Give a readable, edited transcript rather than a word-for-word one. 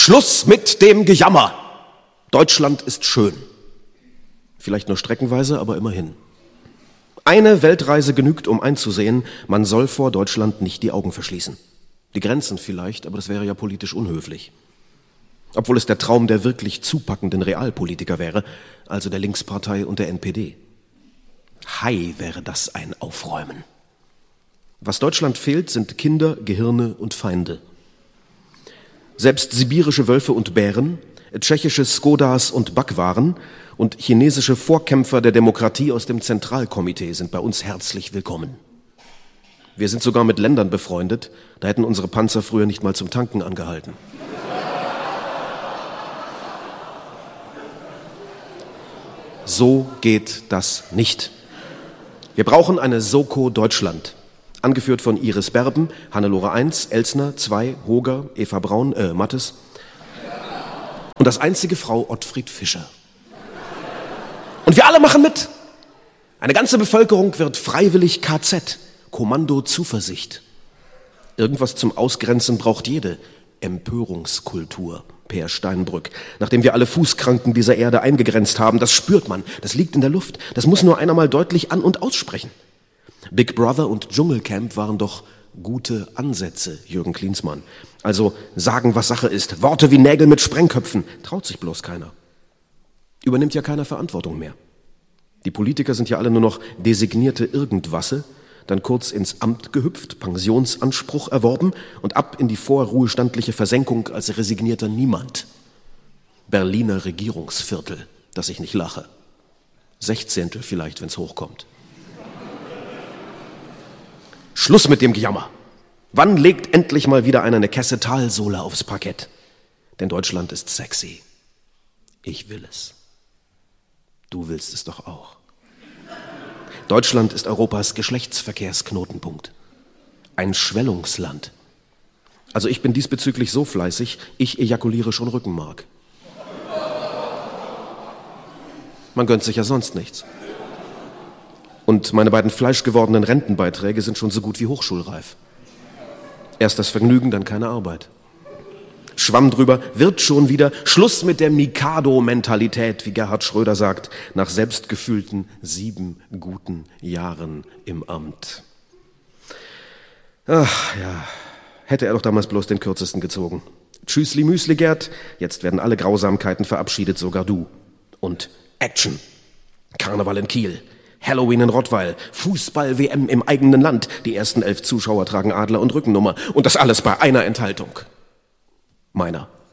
Schluss mit dem Gejammer. Deutschland ist schön. Vielleicht nur streckenweise, aber immerhin. Eine Weltreise genügt, um einzusehen, man soll vor Deutschland nicht die Augen verschließen. Die Grenzen vielleicht, aber das wäre ja politisch unhöflich. Obwohl es der Traum der wirklich zupackenden Realpolitiker wäre, also der Linkspartei und der NPD. Hei, wäre das ein Aufräumen. Was Deutschland fehlt, sind Kinder, Gehirne und Feinde. Selbst sibirische Wölfe und Bären, tschechische Skodas und Backwaren und chinesische Vorkämpfer der Demokratie aus dem Zentralkomitee sind bei uns herzlich willkommen. Wir sind sogar mit Ländern befreundet, da hätten unsere Panzer früher nicht mal zum Tanken angehalten. So geht das nicht. Wir brauchen eine Soko Deutschland. Angeführt von Iris Berben, Hannelore 1, Elsner 2, Hoger, Eva Braun, Mattes und als einzige Frau Ottfried Fischer. Und wir alle machen mit. Eine ganze Bevölkerung wird freiwillig KZ, Kommando Zuversicht. Irgendwas zum Ausgrenzen braucht jede Empörungskultur, Per Steinbrück. Nachdem wir alle Fußkranken dieser Erde eingegrenzt haben, das spürt man, das liegt in der Luft. Das muss nur einer mal deutlich an- und aussprechen. Big Brother und Dschungelcamp waren doch gute Ansätze, Jürgen Klinsmann. Also sagen, was Sache ist. Worte wie Nägel mit Sprengköpfen. Traut sich bloß keiner. Übernimmt ja keiner Verantwortung mehr. Die Politiker sind ja alle nur noch designierte Irgendwasse, dann kurz ins Amt gehüpft, Pensionsanspruch erworben und ab in die vorruhestandliche Versenkung als resignierter Niemand. Berliner Regierungsviertel, dass ich nicht lache. 16. vielleicht, wenn's hochkommt. Schluss mit dem Gejammer. Wann legt endlich mal wieder einer eine Kesse Talsohle aufs Parkett? Denn Deutschland ist sexy. Ich will es. Du willst es doch auch. Deutschland ist Europas Geschlechtsverkehrsknotenpunkt. Ein Schwellungsland. Also ich bin diesbezüglich so fleißig, ich ejakuliere schon Rückenmark. Man gönnt sich ja sonst nichts. Und meine beiden fleischgewordenen Rentenbeiträge sind schon so gut wie hochschulreif. Erst das Vergnügen, dann keine Arbeit. Schwamm drüber, wird schon wieder Schluss mit der Mikado-Mentalität, wie Gerhard Schröder sagt, nach selbstgefühlten 7 guten Jahren im Amt. Ach ja, hätte er doch damals bloß den kürzesten gezogen. Tschüssli Müsli, Gerd, jetzt werden alle Grausamkeiten verabschiedet, sogar du. Und Action. Karneval in Kiel. Halloween in Rottweil, Fußball-WM im eigenen Land. Die ersten 11 Zuschauer tragen Adler und Rückennummer. Und das alles bei einer Enthaltung. Meiner.